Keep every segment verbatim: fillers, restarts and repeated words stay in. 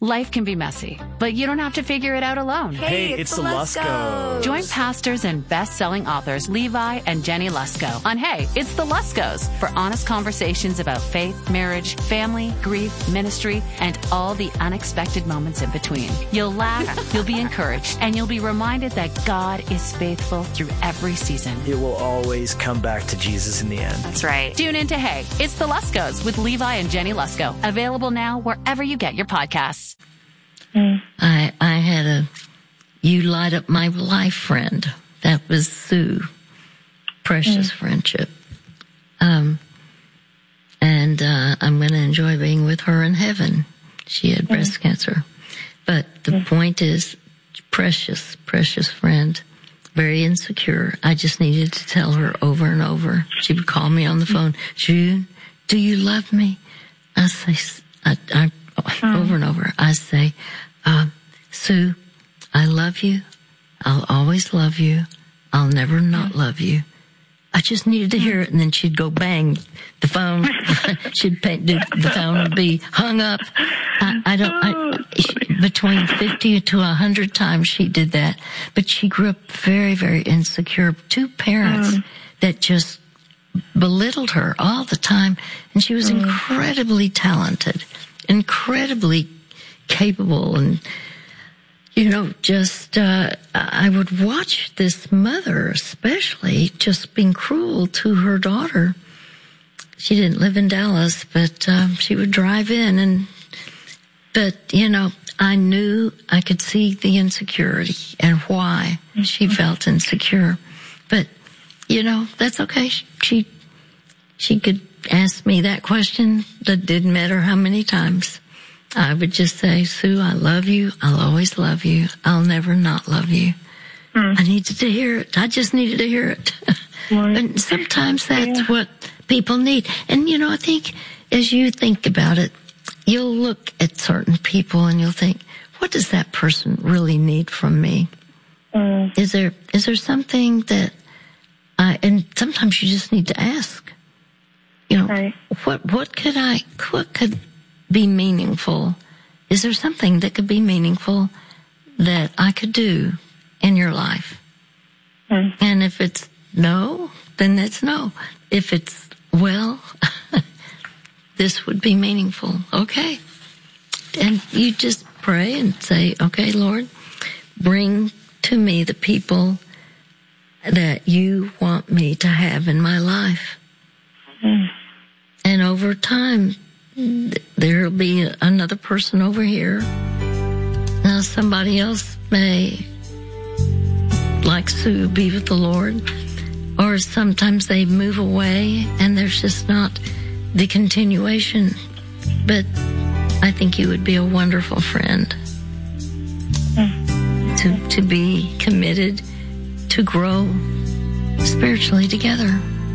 Life can be messy, but you don't have to figure it out alone. Hey, it's, it's the Luskos. Join pastors and best-selling authors Levi and Jenny Lusko on Hey, It's the Luskos for honest conversations about faith, marriage, family, grief, ministry, and all the unexpected moments in between. You'll laugh, you'll be encouraged, and you'll be reminded that God is faithful through every season. It will always come back to Jesus in the end. That's right. Tune in to Hey, It's the Luskos with Levi and Jenny Lusko. Available now wherever you get your podcasts. I I had a You Light Up My Life friend. That was Sue. Precious mm. friendship. Um, and uh, I'm going to enjoy being with her in heaven. She had mm. breast cancer. But the mm. point is, precious, precious friend. Very insecure. I just needed to tell her over and over. She would call me on the phone. June, do you love me? I say, I, I mm. over and over, I say, uh, Sue, I love you. I'll always love you. I'll never not love you. I just needed to hear it. And then she'd go bang the phone. she'd pay, the phone would be hung up. I, I don't, I, she, between fifty to a hundred times she did that, but she grew up very, very insecure. Two parents mm. that just belittled her all the time. And she was mm. incredibly talented, incredibly capable, and you know, just uh I would watch this mother especially just being cruel to her daughter. She didn't live in Dallas, but um she would drive in, and but you know, I knew I could see the insecurity and why mm-hmm. she felt insecure. But you know, that's okay. She she could ask me that question. That didn't matter how many times. I would just say, Sue, I love you. I'll always love you. I'll never not love you. Mm. I needed to hear it. I just needed to hear it. Right. And sometimes that's yeah. what people need. And, you know, I think as you think about it, you'll look at certain people and you'll think, what does that person really need from me? Mm. Is there, is there something that I, and sometimes you just need to ask, you know, right. what, what could I, what could be meaningful? Is there something that could be meaningful that I could do in your life? Mm. And if it's no, then that's no. If it's, well, this would be meaningful. Okay. And you just pray and say, okay, Lord, bring to me the people that you want me to have in my life. Mm. And over time, there'll be another person over here. Now somebody else may, like Sue, be with the Lord. Or sometimes they move away and there's just not the continuation. But I think you would be a wonderful friend. Mm. To, to be committed to grow spiritually together.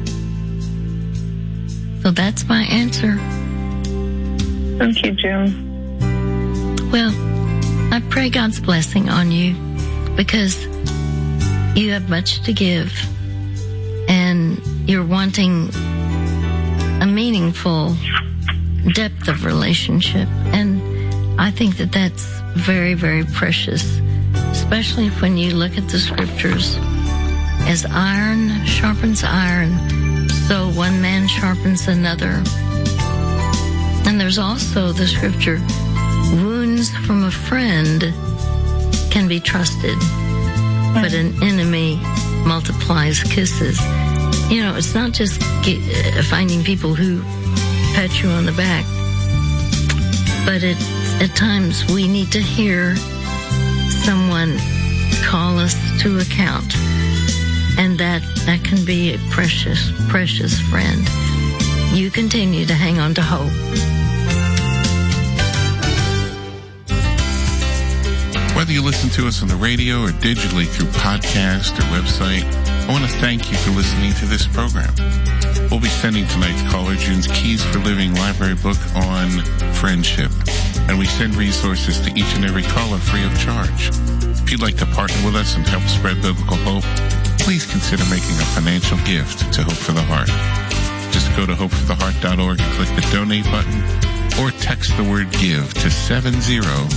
So that's my answer. Thank you, June. Well, I pray God's blessing on you because you have much to give and you're wanting a meaningful depth of relationship. And I think that that's very, very precious, especially when you look at the scriptures. As iron sharpens iron, so one man sharpens another. And there's also the scripture, wounds from a friend can be trusted, but an enemy multiplies kisses. You know, it's not just get, uh, finding people who pat you on the back, but it, at times we need to hear someone call us to account. And that, that can be a precious, precious friend. You continue to hang on to hope. Whether you listen to us on the radio or digitally through podcast or website, I want to thank you for listening to this program. We'll be sending tonight's caller June's Keys for Living library book on friendship, and we send resources to each and every caller free of charge. If you'd like to partner with us and help spread biblical hope, please consider making a financial gift to Hope for the Heart. Just go to hope for the heart dot org and click the donate button, or text the word give to seven zero